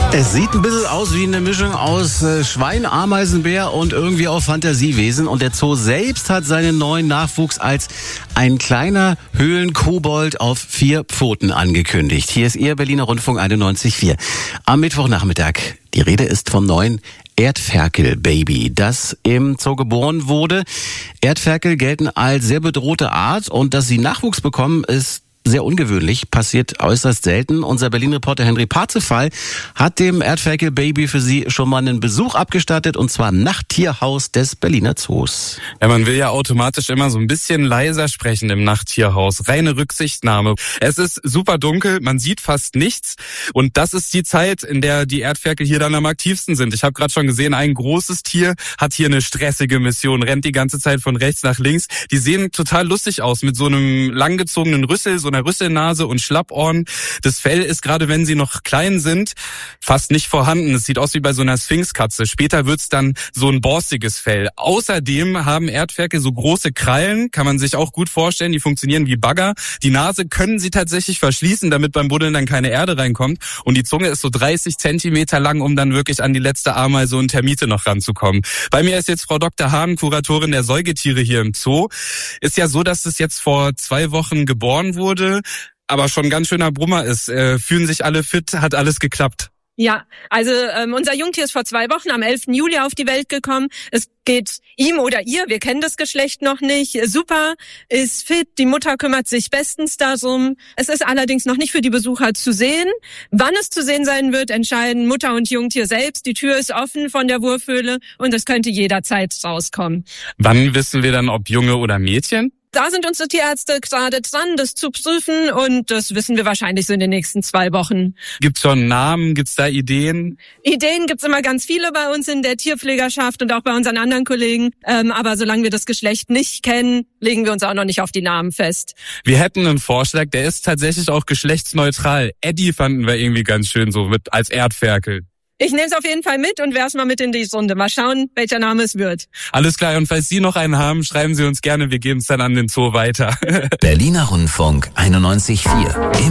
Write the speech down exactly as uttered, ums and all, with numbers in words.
Es sieht ein bisschen aus wie eine Mischung aus äh, Schwein, Ameisenbär und irgendwie auch Fantasiewesen. Und der Zoo selbst hat seinen neuen Nachwuchs als ein kleiner Höhlenkobold auf vier Pfoten angekündigt. Hier ist Ihr Berliner Rundfunk einundneunzig Komma vier. Am Mittwochnachmittag. Die Rede ist vom neuen Erdferkel-Baby, das im Zoo geboren wurde. Erdferkel gelten als sehr bedrohte Art und dass sie Nachwuchs bekommen, ist sehr ungewöhnlich, passiert äußerst selten. Unser Berlin-Reporter Henry Parzefall hat dem Erdferkel-Baby für Sie schon mal einen Besuch abgestattet, und zwar im Nachttierhaus des Berliner Zoos. Ja, man will ja automatisch immer so ein bisschen leiser sprechen im Nachttierhaus. Reine Rücksichtnahme. Es ist super dunkel, man sieht fast nichts, und das ist die Zeit, in der die Erdferkel hier dann am aktivsten sind. Ich habe gerade schon gesehen, ein großes Tier hat hier eine stressige Mission, rennt die ganze Zeit von rechts nach links. Die sehen total lustig aus mit so einem langgezogenen Rüssel, so einer Rüsselnase und Schlappohren. Das Fell ist, gerade wenn sie noch klein sind, fast nicht vorhanden. Es sieht aus wie bei so einer Sphinxkatze. Später wird's dann so ein borstiges Fell. Außerdem haben Erdferkel so große Krallen, kann man sich auch gut vorstellen. Die funktionieren wie Bagger. Die Nase können sie tatsächlich verschließen, damit beim Buddeln dann keine Erde reinkommt. Und die Zunge ist so dreißig Zentimeter lang, um dann wirklich an die letzte Ameise und Termite noch ranzukommen. Bei mir ist jetzt Frau Doktor Hahn, Kuratorin der Säugetiere hier im Zoo. Ist ja so, dass es jetzt vor zwei Wochen geboren wurde, aber schon ein ganz schöner Brummer ist. Äh, fühlen sich alle fit? Hat alles geklappt? Ja, also ähm, unser Jungtier ist vor zwei Wochen am elften Juli auf die Welt gekommen. Es geht ihm oder ihr, wir kennen das Geschlecht noch nicht, super, ist fit, die Mutter kümmert sich bestens darum. Es ist allerdings noch nicht für die Besucher zu sehen. Wann es zu sehen sein wird, entscheiden Mutter und Jungtier selbst. Die Tür ist offen von der Wurfhöhle und es könnte jederzeit rauskommen. Wann wissen wir dann, ob Junge oder Mädchen? Da sind unsere Tierärzte gerade dran, das zu prüfen, und das wissen wir wahrscheinlich so in den nächsten zwei Wochen. Gibt's schon einen Namen? Gibt's da Ideen? Ideen gibt's immer ganz viele bei uns in der Tierpflegerschaft und auch bei unseren anderen Kollegen. Ähm, aber solange wir das Geschlecht nicht kennen, legen wir uns auch noch nicht auf die Namen fest. Wir hätten einen Vorschlag, der ist tatsächlich auch geschlechtsneutral. Eddie fanden wir irgendwie ganz schön so mit als Erdferkel. Ich nehme es auf jeden Fall mit und werf's mal mit in die Runde. Mal schauen, welcher Name es wird. Alles klar, und falls Sie noch einen haben, schreiben Sie uns gerne, wir geben es dann an den Zoo weiter. Berliner Rundfunk einundneunzig Komma vier.